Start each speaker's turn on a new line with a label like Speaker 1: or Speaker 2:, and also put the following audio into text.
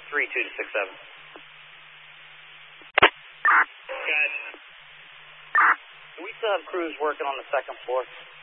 Speaker 1: 32 to 67. Guys, do we still have crews working on the second floor?